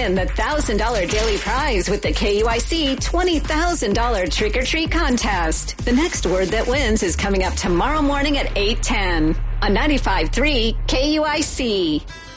win the $1,000 daily prize with the KUIC $20,000 Trick or Treat contest. The next word that wins is coming up tomorrow morning at 8:10 on 95.3 KUIC.